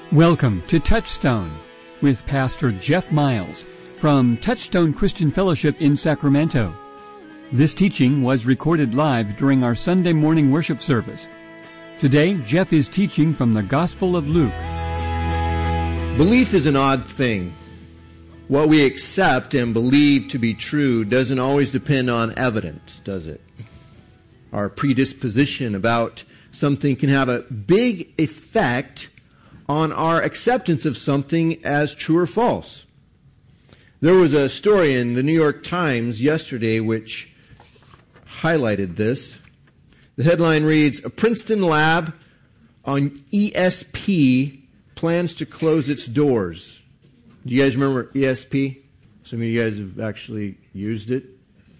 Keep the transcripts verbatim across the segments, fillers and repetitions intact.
Welcome to Touchstone with Pastor Jeff Miles from Touchstone Christian Fellowship in Sacramento. This teaching was recorded live during our Sunday morning worship service. Today, Jeff is teaching from the Gospel of Luke. Belief is an odd thing. What we accept and believe to be true doesn't always depend on evidence, does it? Our predisposition about something can have a big effect on our acceptance of something as true or false. There was a story in the New York Times yesterday which highlighted this. The headline reads, "A Princeton lab on E S P plans to close its doors." Do you guys remember E S P? Some of you guys have actually used it.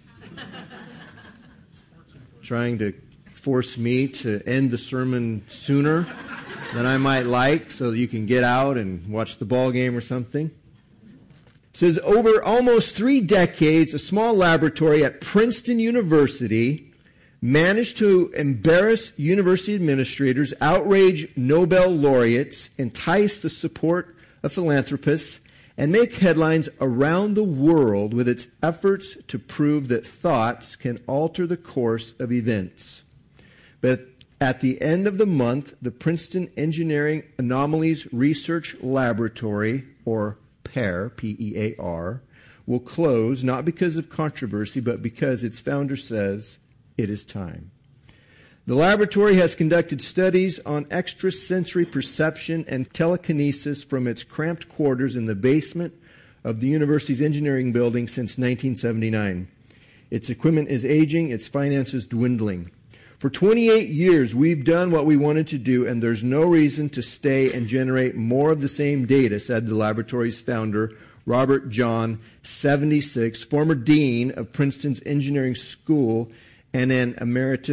Trying to force me to end the sermon sooner than I might like so that you can get out and watch the ball game or something. It says, over almost three decades, a small laboratory at Princeton University managed to embarrass university administrators, outrage Nobel laureates, entice the support of philanthropists, and make headlines around the world with its efforts to prove that thoughts can alter the course of events. But at the end of the month, the Princeton Engineering Anomalies Research Laboratory, or PEAR, P E A R, will close, not because of controversy, but because its founder says it is time. The laboratory has conducted studies on extrasensory perception and telekinesis from its cramped quarters in the basement of the university's engineering building since nineteen seventy-nine. Its equipment is aging, its finances dwindling. For twenty-eight years, we've done what we wanted to do, and there's no reason to stay and generate more of the same data, said the laboratory's founder, Robert John, seventy-six, former dean of Princeton's engineering school and an emeritus